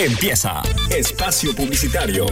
Empieza Espacio Publicitario.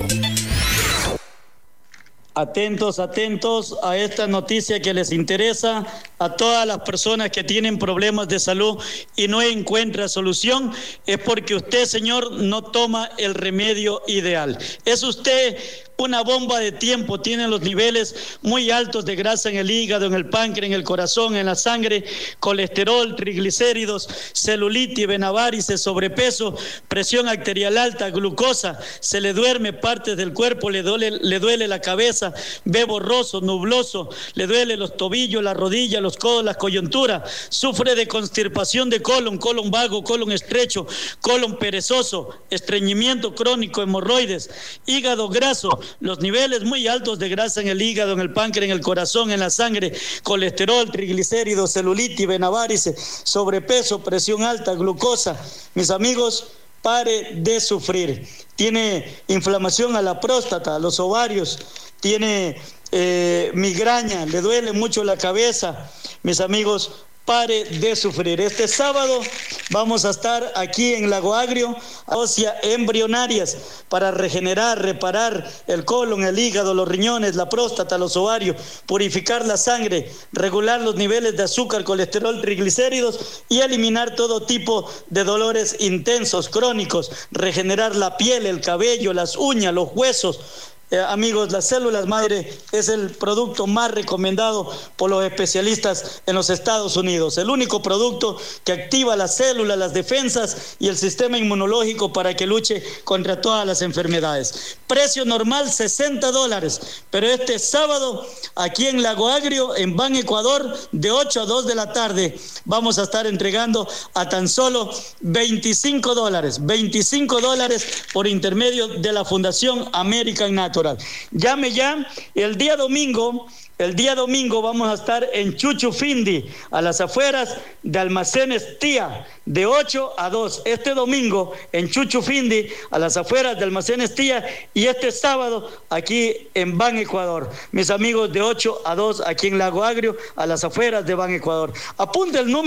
Atentos a esta noticia que les interesa a todas las personas que tienen problemas de salud y no encuentran solución. Es porque usted, señor, no toma el remedio ideal. Es usted una bomba de tiempo, tiene los niveles muy altos de grasa en el hígado, en el páncreas, en el corazón, en la sangre, colesterol, triglicéridos, celulitis, venavarices, sobrepeso, presión arterial alta, glucosa, se le duerme partes del cuerpo, le duele la cabeza, ve borroso, nubloso, le duele los tobillos, las rodillas, los codos, las coyunturas, sufre de constipación de colon vago, colon estrecho, colon perezoso, estreñimiento crónico, hemorroides, hígado graso, los niveles muy altos de grasa en el hígado, en el páncreas, en el corazón, en la sangre, colesterol, triglicéridos, celulitis, venavarices, sobrepeso, presión alta, glucosa. Mis amigos, pare de sufrir. Tiene inflamación a la próstata, a los ovarios, tiene migraña, le duele mucho la cabeza. Mis amigos, pare de sufrir. Este sábado vamos a estar aquí en Lago Agrio, óseas embrionarias, para regenerar, reparar el colon, el hígado, los riñones, la próstata, los ovarios, purificar la sangre, regular los niveles de azúcar, colesterol, triglicéridos y eliminar todo tipo de dolores intensos, crónicos, regenerar la piel, el cabello, las uñas, los huesos. Amigos, las células madre es el producto más recomendado por los especialistas en los Estados Unidos. El único producto que activa las células, las defensas y el sistema inmunológico para que luche contra todas las enfermedades. Precio normal $60, pero este sábado aquí en Lago Agrio, en Ban Ecuador, de 8 a 2 de la tarde, vamos a estar entregando a tan solo $25 por intermedio de la Fundación American Natural. Llame ya. El día domingo vamos a estar en Chuchufindi, a las afueras de Almacenes Tía, de 8 a 2. Este domingo en Chuchufindi, a las afueras de Almacenes Tía, y este sábado aquí en Ban Ecuador. Mis amigos, de 8 a 2 aquí en Lago Agrio, a las afueras de Ban Ecuador. Apunte el número.